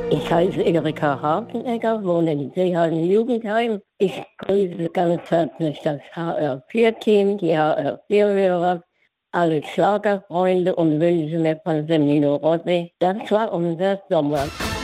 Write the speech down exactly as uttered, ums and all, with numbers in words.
Ich heiße Erika Hafenegger, wohne in Seeheim Jugendheim. Ich grüße ganz herzlich das H R vier Team, die H R vier-Hörer, alle Schlagerfreunde und wünsche mir von Semino Rossi. Das war unser Sommer.